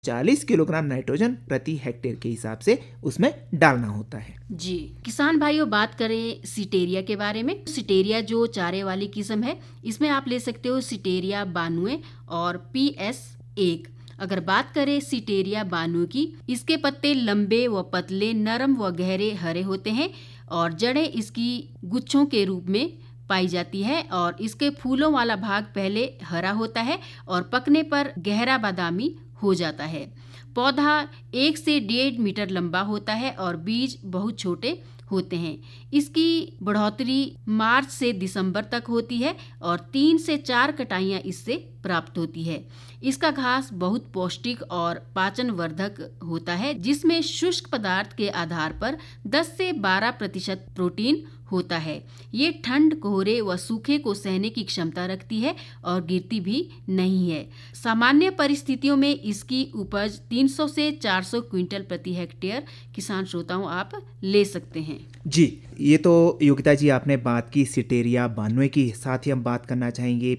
40 kilogram nitrogen प्रति hectare के हिसाब से उसमें डालना होता है। जी किसान भाइयों, बात करें सिटेरिया के बारे में। सिटेरिया जो चारे वाली किस्म है, इसमें आप ले सकते हो सिटेरिया बानुए और PS1। अगर बात करें सिटेरिया बानु की, इसके पत्ते लंबे व पतले, नरम व गहरे हरे होते हैं और जड़ें इसकी गुच्छों के रूप में पाई जाती है और इसके फूलों वाला भाग पहले हरा होता है और पकने पर गहरा बादामी हो जाता है। पौधा 1 से 1.5 मीटर लंबा होता है और बीज बहुत छोटे होते हैं। इसकी बढ़ोतरी मार्च से दिसंबर तक होती है और 3 से 4 कटाइयाँ इससे प्राप्त होती है। इसका घास बहुत पौष्टिक और पाचन वर्धक होता है, जिसमें शुष्क पदार्थ के आधार पर 10 से 12% प्रोटीन होता है। ये ठंड, कोहरे व सूखे को सहने की क्षमता रखती है और गिरती भी नहीं है। सामान्य परिस्थितियों में इसकी उपज 300 से 400 क्विंटल प्रति हेक्टेयर किसान श्रोताओं आप ले सकते हैं। जी, ये तो योगिता जी आपने बात की सिटेरिया बानुए की, साथ ही हम बात करना चाहेंगे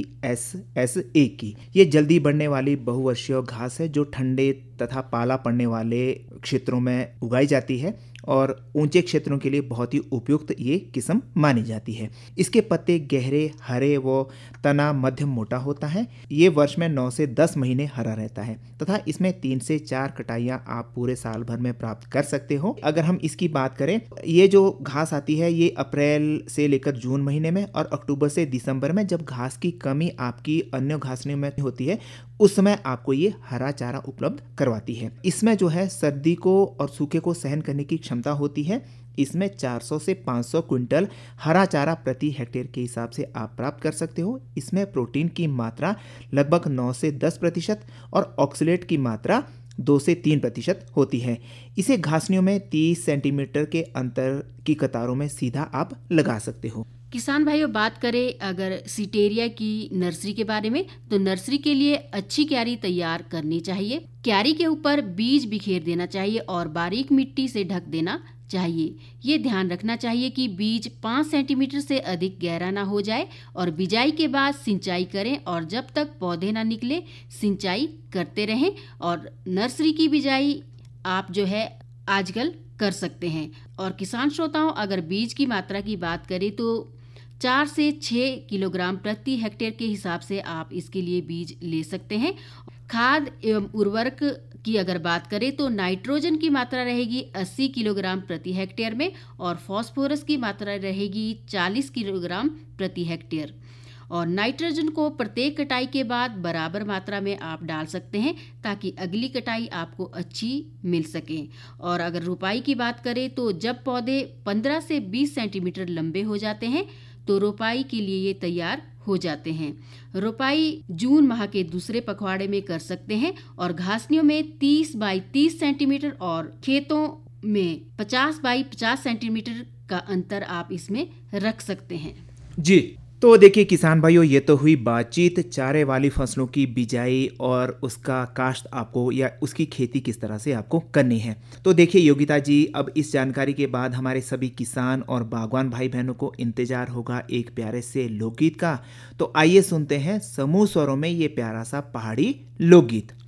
PSS1 की। ये जल्दी बढ़ने वाली बहुवर्षीय घास है जो ठंडे तथा पाला पड़ने वाले क्षेत्रों में उगाई जाती है और ऊंचे क्षेत्रों के लिए बहुत ही उपयुक्त ये किस्म मानी जाती है। इसके पत्ते गहरे हरे व तना मध्यम मोटा होता है। ये वर्ष में 9 से 10 महीने हरा रहता है तथा इसमें 3 से 4 कटाइयाँ आप पूरे साल भर में प्राप्त कर सकते हो। अगर हम इसकी बात करें, ये जो घास आती है ये अप्रैल से लेकर जून महीने में और अक्टूबर से दिसंबर में, जब घास की कमी आपकी अन्य घासनियों में होती है, उस समय आपको ये हरा चारा उपलब्ध करवाती है। इसमें जो है सर्दी को और सूखे को सहन करने की क्षमता होती है। इसमें 400 से 500 क्विंटल हरा चारा प्रति हेक्टेयर के हिसाब से आप प्राप्त कर सकते हो। इसमें प्रोटीन की मात्रा लगभग 9 से 10% और ऑक्सलेट की मात्रा 2 से 3% होती है। इसे घासनियों में 30 सेंटीमीटर के अंतर की कतारों में सीधा आप लगा सकते हो। किसान भाइयों, बात करें अगर सिटेरिया की नर्सरी के बारे में, तो नर्सरी के लिए अच्छी क्यारी तैयार करनी चाहिए। क्यारी के ऊपर बीज बिखेर देना चाहिए और बारीक मिट्टी से ढक देना चाहिए। ये ध्यान रखना चाहिए कि बीज 5 सेंटीमीटर से अधिक गहरा ना हो जाए और बिजाई के बाद सिंचाई करें और जब तक पौधे ना निकले सिंचाई करते रहें। और नर्सरी की बिजाई आप जो है आजकल कर सकते हैं। और किसान श्रोताओं, अगर बीज की मात्रा की बात करें तो 4 से 6 किलोग्राम प्रति हेक्टेयर के हिसाब से आप इसके लिए बीज ले सकते हैं। खाद एवं उर्वरक की अगर बात करें तो नाइट्रोजन की मात्रा रहेगी 80 किलोग्राम प्रति हेक्टेयर में और फास्फोरस की मात्रा रहेगी 40 किलोग्राम प्रति हेक्टेयर। और नाइट्रोजन को प्रत्येक कटाई के बाद बराबर मात्रा में आप डाल सकते हैं ताकि अगली कटाई आपको अच्छी मिल सके। और अगर रोपाई की बात करें तो जब पौधे 15 से 20 सेंटीमीटर लंबे हो जाते हैं तो रोपाई के लिए ये तैयार हो जाते हैं। रोपाई जून माह के दूसरे पखवाड़े में कर सकते हैं और घासनियों में 30 बाई 30 सेंटीमीटर और खेतों में 50 बाई 50 सेंटीमीटर का अंतर आप इसमें रख सकते हैं। जी, तो देखिए किसान भाइयों, ये तो हुई बातचीत चारे वाली फसलों की बिजाई और उसका काश्त आपको या उसकी खेती किस तरह से आपको करनी है। तो देखिए योगिता जी, अब इस जानकारी के बाद हमारे सभी किसान और बागवान भाई बहनों को इंतजार होगा एक प्यारे से लोकगीत का। तो आइए सुनते हैं समूह स्वरों में ये प्यारा सा पहाड़ी लोकगीत।